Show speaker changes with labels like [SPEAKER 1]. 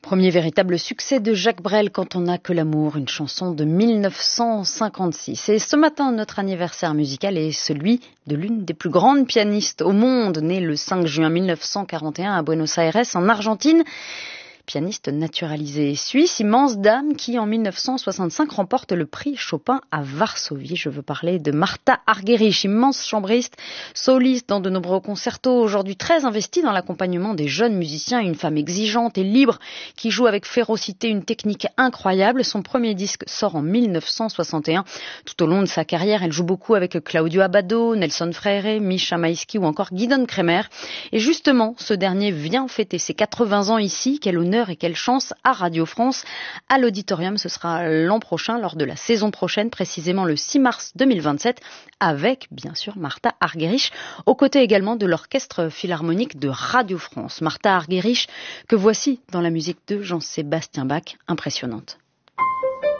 [SPEAKER 1] Premier véritable succès de Jacques Brel, Quand on n'a que l'amour, une chanson de 1956. Et ce matin, notre anniversaire musical est celui de l'une des plus grandes pianistes au monde, née le 5 juin 1941 à Buenos Aires, en Argentine. Pianiste naturalisée suisse, immense dame qui, en 1965, remporte le prix Chopin à Varsovie. Je veux parler de Martha Argerich, immense chambriste, soliste dans de nombreux concertos, aujourd'hui très investie dans l'accompagnement des jeunes musiciens, une femme exigeante et libre qui joue avec férocité une technique incroyable. Son premier disque sort en 1961. Tout au long de sa carrière, elle joue beaucoup avec Claudio Abbado, Nelson Freire, Mischa Maïski ou encore Gidon Kremer. Et justement, ce dernier vient fêter ses 80 ans ici. Quel honneur et quelle chance à Radio France, à l'Auditorium. Ce sera l'an prochain, lors de la saison prochaine, précisément le 6 mars 2027, avec bien sûr Martha Argerich, aux côtés également de l'Orchestre Philharmonique de Radio France. Martha Argerich, que voici dans la musique de Jean-Sébastien Bach, impressionnante.